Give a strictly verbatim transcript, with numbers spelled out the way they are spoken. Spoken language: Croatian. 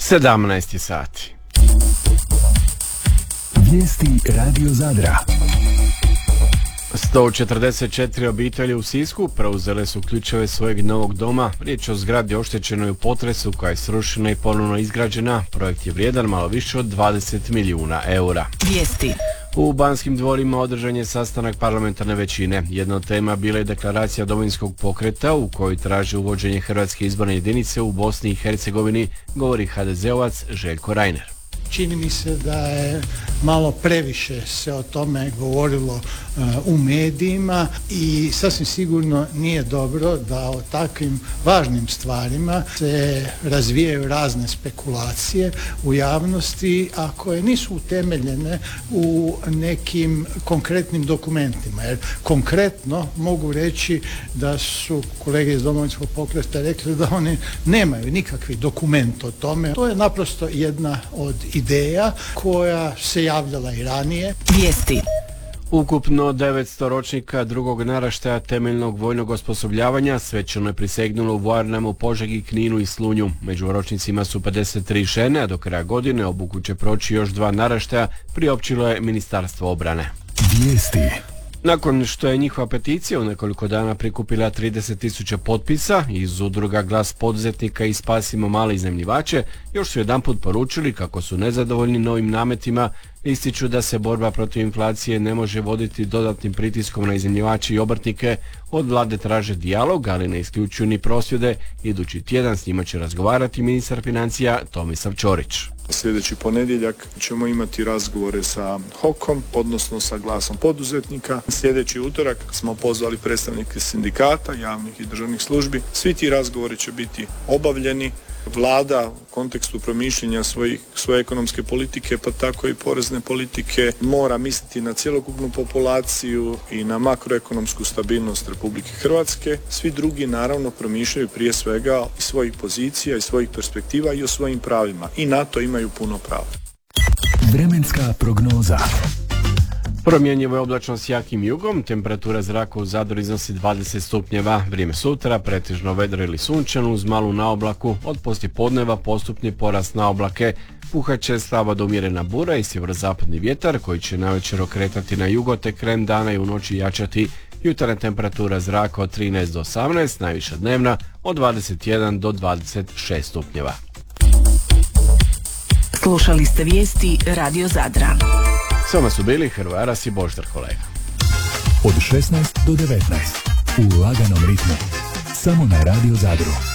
sedamnaest sati. Vijesti Radio Zadra. sto četrdeset četiri obitelji u Sisku preuzele su ključeve svojeg novog doma. Riječ o zgradi oštećenoj u potresu koja je srušena i ponovno izgrađena. Projekt je vrijedan malo više od dvadeset milijuna eura. Vijesti. U Banskim dvorima održan je sastanak parlamentarne većine. Jedna od tema bila je deklaracija Domovinskog pokreta u kojoj traži uvođenje hrvatske izborne jedinice u Bosni i Hercegovini, govori ha de zeovac Željko Reiner. Čini mi se da je malo previše se o tome govorilo uh, u medijima i sasvim sigurno nije dobro da o takvim važnim stvarima se razvijaju razne spekulacije u javnosti, a koje nisu utemeljene u nekim konkretnim dokumentima. Jer konkretno mogu reći da su kolege iz Domovinskog pokreta rekli da oni nemaju nikakvi dokument o tome. To je naprosto jedna od ideja koja se javljala i ranije. Vijesti. Ukupno devetsto ročnika drugog naraštaja temeljnog vojnog osposobljavanja svečano je prisegnulo u vojarnama u Požegi, Kninu i Slunju. Među ročnicima su pedeset tri žene, a do kraja godine obuku će proći još dva naraštaja, priopćilo je Ministarstvo obrane. Vijesti. Nakon što je njihova peticija u nekoliko dana prikupila trideset tisuća potpisa iz udruga Glas poduzetnika i Spasimo male iznajmljivače, još su jedanput poručili kako su nezadovoljni novim nametima, ističu da se borba protiv inflacije ne može voditi dodatnim pritiskom na iznajmljivače i obrtnike. Od vlade traže dijalog, ali ne isključuju ni prosvjede. Idući tjedan s njima će razgovarati ministar financija Tomislav Ćorić. Sljedeći ponedjeljak ćemo imati razgovore sa hokom, odnosno sa Glasom poduzetnika. Sljedeći utorak smo pozvali predstavnike sindikata, javnih i državnih službi. Svi ti razgovori će biti obavljeni. Vlada u kontekstu promišljenja svojih, svoje ekonomske politike, pa tako i porezne politike, mora misliti na cjelokupnu populaciju i na makroekonomsku stabilnost Republike Hrvatske. Svi drugi naravno promišljaju prije svega i svojih pozicija i svojih perspektiva i o svojim pravima. I na to imaju puno prava. Vremenska prognoza. Promjenjivo je oblačno s jakim jugom, temperatura zraka u Zadru iznosi dvadeset stupnjeva, vrijeme sutra pretežno vedro ili sunčano uz malu naoblaku, od poslijepodneva postupni porast naoblake, puhat će slaba do umjerena bura i sjeverozapadni vjetar koji će navečer okretati na jugo te krajem dana i u noći jačati. Jutarnja temperatura zraka od trinaest do osamnaest, najviša dnevna od dvadeset jedan do dvadeset šest stupnjeva. Slušali ste vijesti Radio Zadra. S vama su bili Hrvoje Aras i Božidar Kolega. Od šesnaest do devetnaest u laganom ritmu. Samo na Radio Zadru.